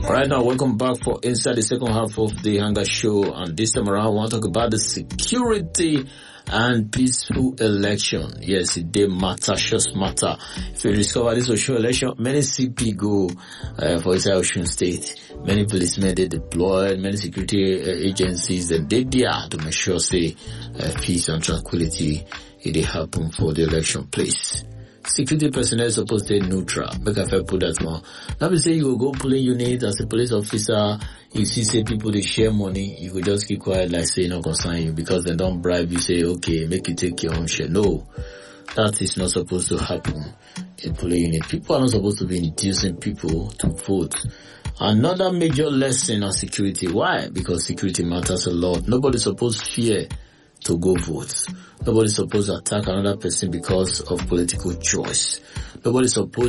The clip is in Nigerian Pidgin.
Right now, welcome back for inside the second half of the Hunger Show, and this time around, I want to talk about the security and peaceful election. Yes, it did matter, just matter. If you discover this Osun election, many CP go for inside Osun State. Many policemen they deployed, many security agencies and they there to make sure say peace and tranquility it happen for the election place. Security personnel is supposed to be neutral. Make I put that more. Now we say you go polling unit as a police officer, you see say people they share money, you go just keep quiet like say no concern you because they don't bribe you, say okay, make you take your own share. No. That is not supposed to happen in polling unit. People are not supposed to be inducing people to vote. Another major lesson on security. Why? Because security matters a lot. Nobody's supposed to fear to go vote. Nobody's supposed to attack another person because of political choice. Nobody's supposed